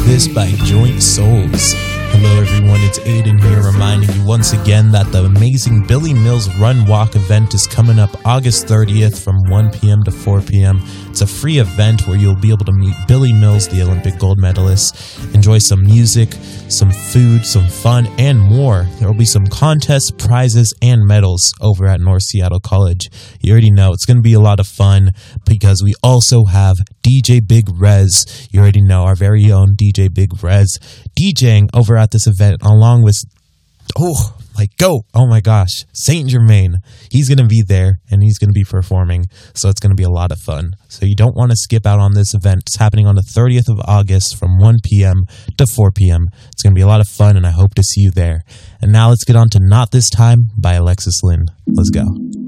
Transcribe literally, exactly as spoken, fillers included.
This by Joint Souls. Hello everyone, it's Aiden here reminding you once again that the amazing Billy Mills Run Walk event is coming up August thirtieth from one p.m. to four p.m. It's a free event where you'll be able to meet Billy Mills, the Olympic gold medalist, enjoy some music, some food, some fun, and more. There will be some contests, prizes, and medals over at North Seattle College. You already know it's going to be a lot of fun because we also have D J Big Rez. You already know our very own D J Big Rez DJing over at this event along with, oh, like go, oh my gosh, Saint Germain. He's going to be there and he's going to be performing, so it's going to be a lot of fun. So you don't want to skip out on this event. It's happening on the thirtieth of August from one p.m. to four p.m. It's going to be a lot of fun and I hope to see you there. And now let's get on to Not This Time by Alexis Lynn. Let's go.